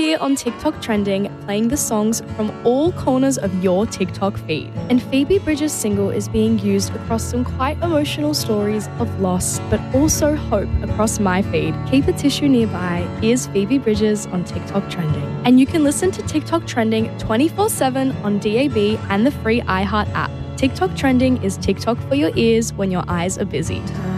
here on TikTok Trending, playing the songs from all corners of your TikTok feed. And Phoebe Bridgers' single is being used across some quite emotional stories of loss, but also hope across my feed. Keep a tissue nearby. Here's Phoebe Bridgers on TikTok Trending. And you can listen to TikTok Trending 24/7 on DAB and the free iHeart app. TikTok Trending is TikTok for your ears when your eyes are busy.